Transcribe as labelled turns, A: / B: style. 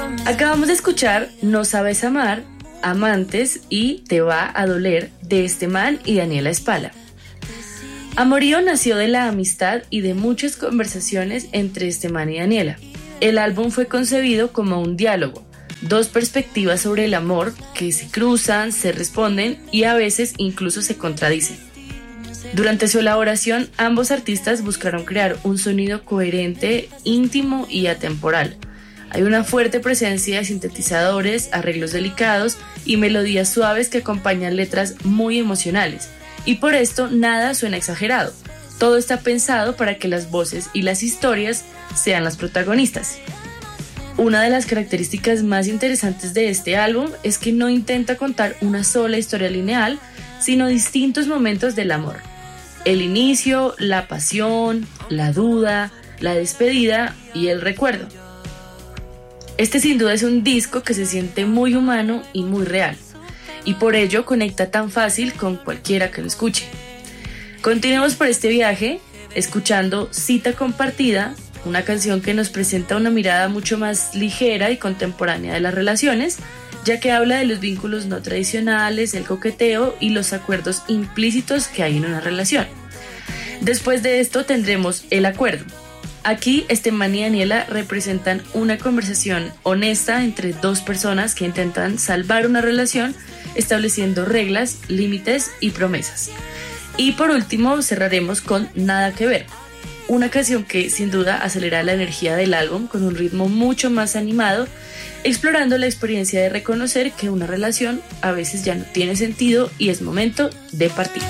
A: Acabamos de escuchar No Sabes Amar, Amantes y Te Va a Doler de este man y Daniela Spala. Amorío nació de la amistad y de muchas conversaciones entre este man y Daniela. El álbum fue concebido como un diálogo, dos perspectivas sobre el amor que se cruzan, se responden y a veces incluso se contradicen. Durante su elaboración, ambos artistas buscaron crear un sonido coherente, íntimo y atemporal. Hay una fuerte presencia de sintetizadores, arreglos delicados y melodías suaves que acompañan letras muy emocionales. Y por esto nada suena exagerado. Todo está pensado para que las voces y las historias sean las protagonistas. Una de las características más interesantes de este álbum es que no intenta contar una sola historia lineal, sino distintos momentos del amor. El inicio, la pasión, la duda, la despedida y el recuerdo. Este sin duda es un disco que se siente muy humano y muy real, y por ello conecta tan fácil con cualquiera que lo escuche. Continuemos por este viaje escuchando Cita Compartida, una canción que nos presenta una mirada mucho más ligera y contemporánea de las relaciones, ya que habla de los vínculos no tradicionales, el coqueteo y los acuerdos implícitos que hay en una relación. Después de esto tendremos El Acuerdo. Aquí Esteban y Daniela representan una conversación honesta entre dos personas que intentan salvar una relación estableciendo reglas, límites y promesas. Y por último cerraremos con Nada que Ver, una canción que sin duda acelera la energía del álbum con un ritmo mucho más animado, explorando la experiencia de reconocer que una relación a veces ya no tiene sentido y es momento de partir.